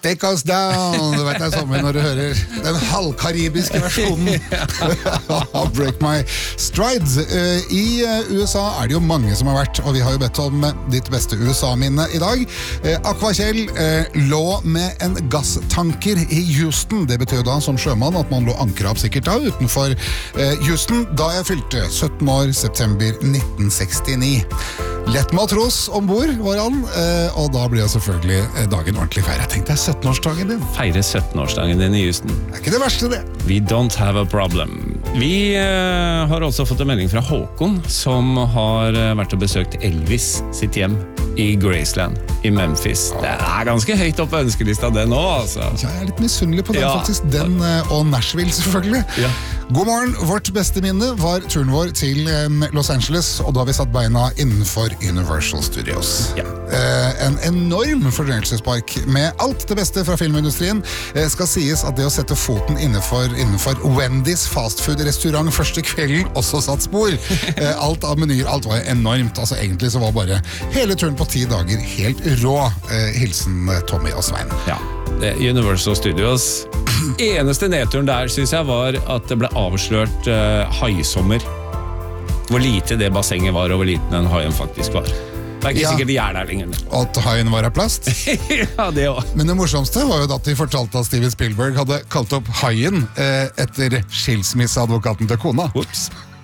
Take us down. Du vet det sommer når du hører den halvkaribiske versjonen av Break My Strides. I USA det jo mange som har vært, og vi har jo bedt om ditt beste USA-minne i dag. Akvakjell lå med en gasstanker i Houston. Det betyr da som sjømann at man lå ankret opp sikkert da utenfor Houston da jeg fylte 17 år, september 1969. Lett matros ombord var han, og da blir jo selvfølgelig dagen ordentlig feir. Jeg tenkte 17-årsdagen din. Feire 17-årsdagen din i Houston. Det ikke det verste det. We don't have a problem. Vi har også fått en melding fra Håkon, som har vært og besøkt Elvis sitt hjem i Graceland i Memphis. Det ganske høyt opp på ønskelista det nå, altså. Ja, jeg litt misunnelig på den faktisk. Den og Nashville selvfølgelig. Ja. God morgen, vårt beste minne var turen vår til Los Angeles, og da har vi satt beina innenfor Universal Studios. Ja. En enorm fornøyelsespark med alt det beste fra filmindustrien. Skal sies at det å sette foten innenfor Wendy's fastfood-restaurant første kvelden også satt spor. Alt av menyer, alt var enormt. Altså egentlig så var bare hele turen på 10 dager helt rå. Hilsen Tommy og Svein. Ja, Universal Studios. Eneste nedturen der, synes jeg, var at det ble avslørt haisommer. Hvor lite det bassenget var, og hvor liten den haien faktisk var. Det ikke sikkert de der lenger. Og at haien var av plast? Ja, det også. Men det morsomste var jo at de fortalte at Steven Spielberg hadde kalt opp haien etter skilsmisseadvokaten til kona. Ups.